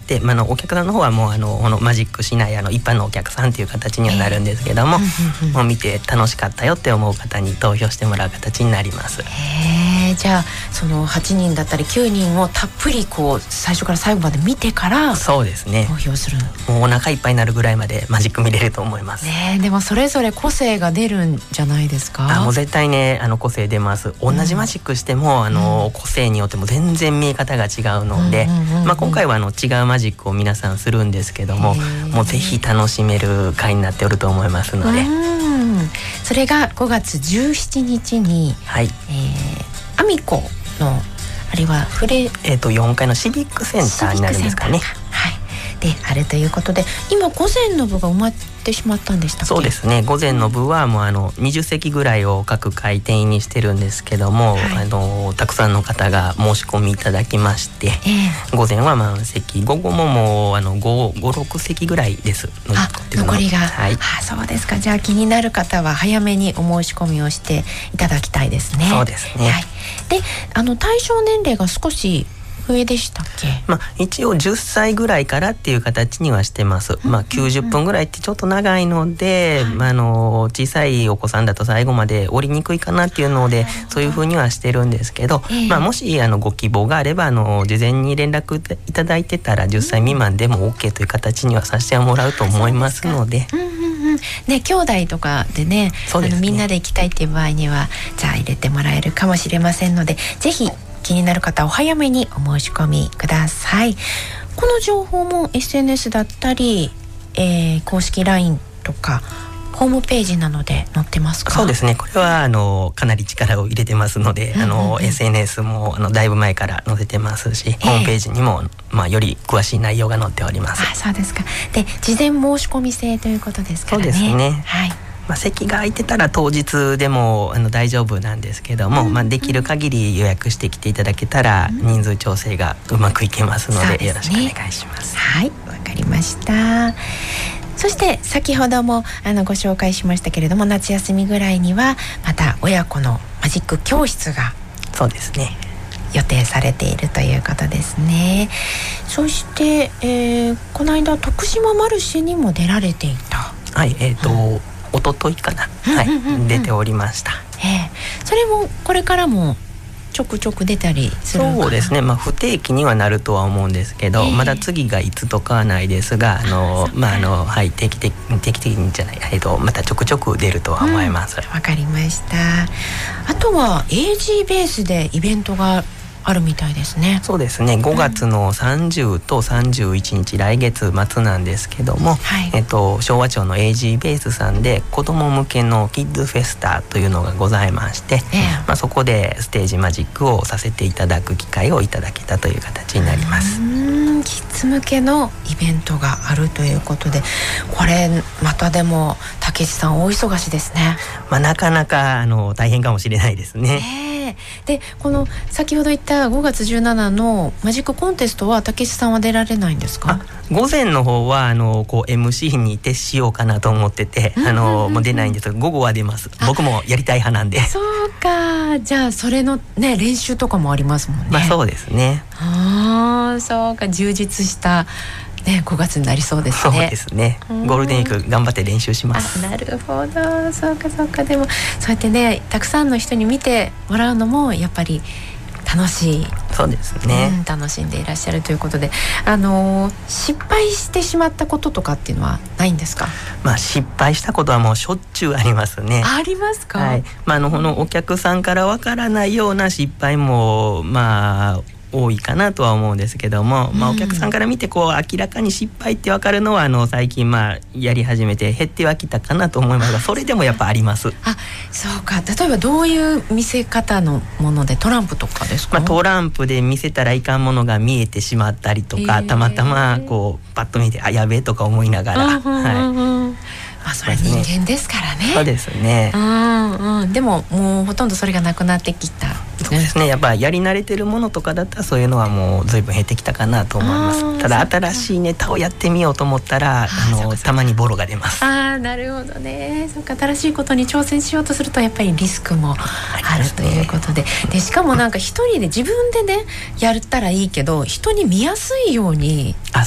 、お客さんの方はもうこのマジックしない一般のお客さんという形にはなるんですけども、もう見て楽しかったよって思う方に投票してもらう形になります。 じゃあその8人だったり9人をたっぷり最初から最後まで見てからそうですね、 投票する。 もうお腹いっぱいになるぐらいまでマジック見れると思います、 でもそれぞれ個性が出るんじゃないですか？ もう絶対ね個性出ます。同じマジックしても個性によっても全然見え方が違うので、今回は違うマジックを皆さんするんですけども、もうぜひ楽しめる回になっておると思いますので、 それが5月17日に、アミコのあれは 4階のシビックセンターになるんですかね。 であるということで、今午前の部が埋まってしまったんでしたっけ？そうですね、 午前の部はもう20席ぐらいを各回定員にしてるんですけども、たくさんの方が申し込みいただきまして、午前は満席、午後ももう5-6席ぐらいです。 残りが、そうですか。じゃあ気になる方は早めにお申し込みをしていただきたいですね。 そうですね、 で対象年齢が少し上でしたっけ？ 一応10歳ぐらいからっていう形にはしてます。90分ぐらいってちょっと長いので、小さいお子さんだと最後まで降りにくいかなっていうので、そういうふうにはしてるんですけど、もしご希望があれば事前に連絡いただいてたら10歳未満でも OK という形にはさせてもらうと思いますので、 兄弟とかでね、みんなで行きたいっていう場合にはじゃあ入れてもらえるかもしれませんので、ぜひ気になる方お早めにお申し込みください。この情報も SNS だったり、公式 LINE とかホームページなので載ってますか？そうですね、 これはかなり力を入れてますので、SNS もだいぶ前から載せてますし、ホームページにもより詳しい内容が載っております。 そうですか。で事前申し込み制ということですからね。 そうですね、席が空いてたら当日でも大丈夫なんですけども、できる限り予約してきていただけたら人数調整がうまくいけますので、よろしくお願いします。 わかりました。そして先ほどもご紹介しましたけれども、夏休みぐらいにはまた親子のマジック教室がそうですね予定されているということですね。そして、この間徳島マルシェにも出られていた。 一昨日かな、出ておりました。 それもこれからもちょくちょく出たりするのかな？そうですね、 不定期にはなるとは思うんですけど、まだ次がいつとかはないですが、定期的にじゃない、またちょくちょく出るとは思います。 わかりました。あとは AG ベースでイベントがあるみたいですね。 そうですね、5月の30と31日、来月末なんですけども、昭和町の AG ベースさんで子ども向けのキッズフェスタというのがございまして、そこでステージマジックをさせていただく機会をいただけたという形になります。 キッズ向けのイベントがあるということで、これまたでも武智さん大忙しですね。 なかなか大変かもしれないですね。 でこの先ほど言った5月17のマジックコンテストは武智さんは出られないんですか？ 午前の方はMC に徹しようかなと思ってて、もう出ないんですが、午後は出ます。僕もやりたい派なんで。 そうか、じゃあそれのね練習とかもありますもんね。 そうですね。 そうか、充実した5月になりそうですね。 そうですね、ゴールデンウィーク頑張って練習します。 なるほど、そうか。でもそうやってね、たくさんの人に見てもらうのもやっぱり楽しい。 そうですね、 楽しんでいらっしゃるということで、失敗してしまったこととかっていうのはないんですか？ 失敗したことはもうしょっちゅうありますね。 ありますか？ このお客さんからわからないような失敗も多いかなとは思うんですけども、お客さんから見て明らかに失敗って分かるのは最近やり始めて減ってはきたかなと思いますが、それでもやっぱあります。 そうか。例えばどういう見せ方のもので、トランプとかですか？ トランプで見せたらいかんものが見えてしまったりとか、たまたまパッと見てやべえとか思いながら、 それは人間ですからね。 そうですね。 でももうほとんどそれがなくなってきた。 そうですね、やっぱやり慣れてるものとかだったらそういうのはもう随分減ってきたかなと思います。ただ新しいネタをやってみようと思ったらたまにボロが出ます。 なるほどね。そうか、新しいことに挑戦しようとするとやっぱりリスクもあるということで、しかも一人で自分でねやったらいいけど、人に見やすいように